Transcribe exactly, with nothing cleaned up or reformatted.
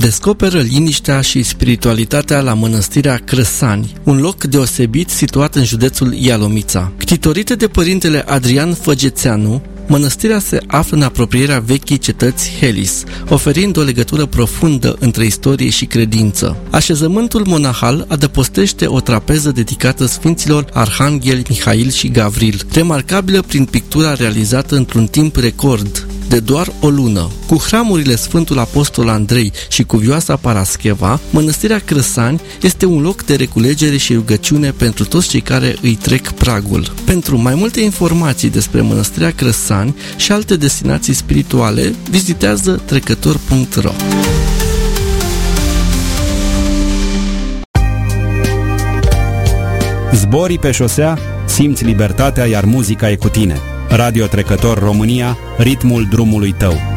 Descoperă liniștea și spiritualitatea la mănăstirea Crăsani, un loc deosebit situat în județul Ialomița. Ctitorită de părintele Adrian Făgețeanu, mănăstirea se află în apropierea vechii cetăți Helis, oferind o legătură profundă între istorie și credință. Așezământul monahal adăpostește o trapeză dedicată sfinților Arhanghel, Mihail și Gavril, remarcabilă prin pictura realizată într-un timp record de doar o lună. Cu hramurile Sfântul Apostol Andrei și cuvioasa Parascheva, mănăstirea Crăsani este un loc de reculegere și rugăciune pentru toți cei care îi trec pragul. Pentru mai multe informații despre mănăstirea Crăsani și alte destinații spirituale, vizitează trecător punct ro. Zborii pe șosea, simți libertatea, iar muzica e cu tine. Radio Trecător România, ritmul drumului tău.